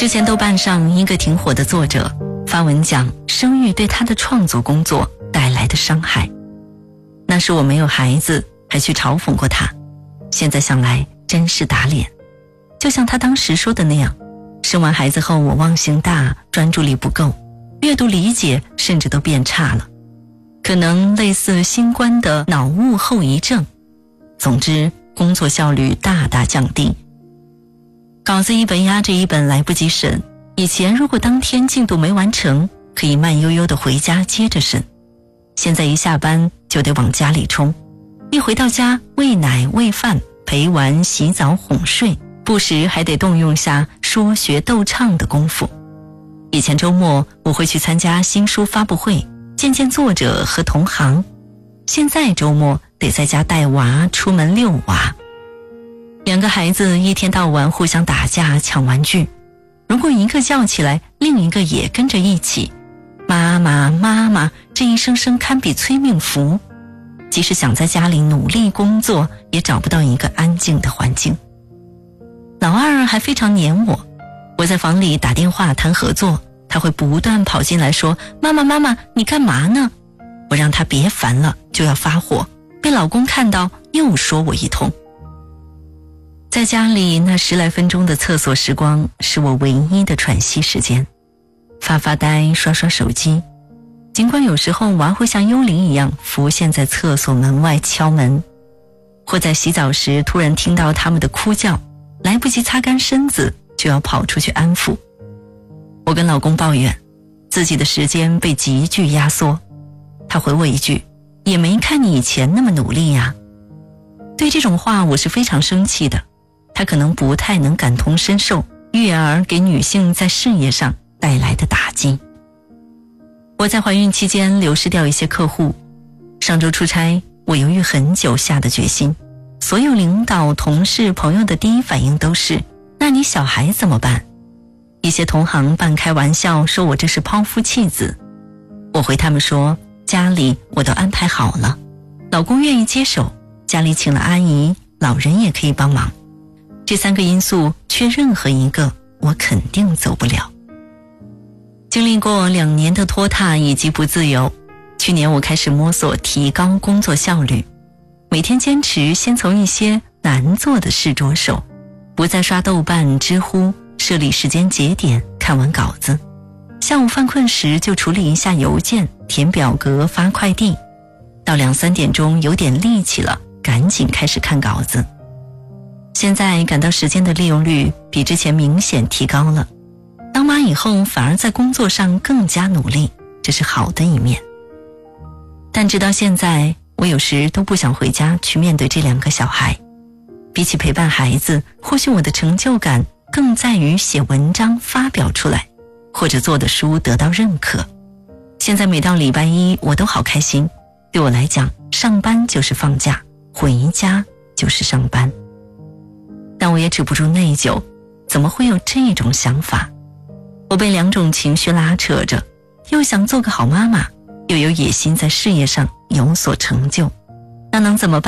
之前豆瓣上一个挺火的作者发文讲生育对他的创作工作带来的伤害。那时我没有孩子，还去嘲讽过他，现在想来真是打脸。就像他当时说的那样，生完孩子后我忘性大，专注力不够，阅读理解甚至都变差了，可能类似新冠的脑雾后遗症。总之工作效率大大降低，稿子一本压着一本来不及审，以前如果当天进度没完成，可以慢悠悠地回家接着审，现在一下班就得往家里冲，一回到家喂奶喂饭陪玩洗澡哄睡，不时还得动用下说学逗唱的功夫。以前周末我会去参加新书发布会，见见作者和同行，现在周末得在家带娃出门遛娃。两个孩子一天到晚互相打架抢玩具，如果一个叫起来，另一个也跟着一起，妈妈妈妈，这一声声堪比催命符，即使想在家里努力工作，也找不到一个安静的环境。老二还非常黏我在房里打电话谈合作，他会不断跑进来说，妈妈妈妈，你干嘛呢？我让他别烦了，就要发火，被老公看到又说我一通。在家里那10来分钟的厕所时光是我唯一的喘息时间，发发呆刷刷手机，尽管有时候娃会像幽灵一样浮现在厕所门外敲门，或在洗澡时突然听到他们的哭叫，来不及擦干身子就要跑出去安抚。我跟老公抱怨自己的时间被急剧压缩，他回我一句，也没看你以前那么努力呀。对这种话我是非常生气的，他可能不太能感同身受育儿给女性在事业上带来的打击。我在怀孕期间流失掉一些客户，上周出差，我犹豫很久下的决心，所有领导同事朋友的第一反应都是，那你小孩怎么办？一些同行半开玩笑说我这是抛夫弃子，我回他们说，家里我都安排好了，老公愿意接手，家里请了阿姨，老人也可以帮忙，这3个因素缺任何一个我肯定走不了。经历过2年的拖沓以及不自由，去年我开始摸索提高工作效率，每天坚持先从一些难做的事着手，不再刷豆瓣知乎，设立时间节点看完稿子，下午犯困时就处理一下邮件，填表格发快递，到2、3点钟有点力气了，赶紧开始看稿子。现在感到时间的利用率比之前明显提高了，当妈以后反而在工作上更加努力，这是好的一面。但直到现在，我有时都不想回家去面对这2个小孩，比起陪伴孩子，或许我的成就感更在于写文章发表出来，或者做的书得到认可。现在每到礼拜一我都好开心，对我来讲，上班就是放假，回家就是上班。但我也止不住内疚，怎么会有这种想法？我被2种情绪拉扯着，又想做个好妈妈，又有野心在事业上有所成就，那能怎么办？